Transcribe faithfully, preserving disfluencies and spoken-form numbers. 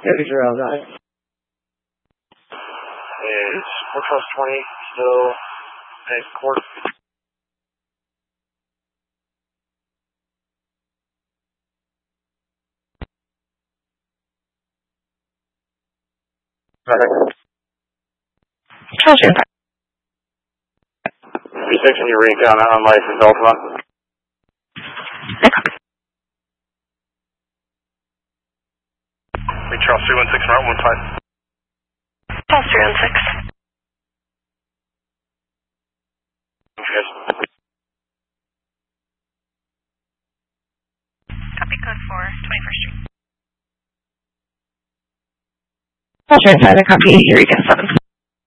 thirty zero nine. Is four Trust twenty still at court? Roger. three six, and you're reading down on license Altamont. We Charles three one six, route one five. Charles three one six. Yes. Copy code for twenty-first Street. Roger, inside a copy, Eureka seven.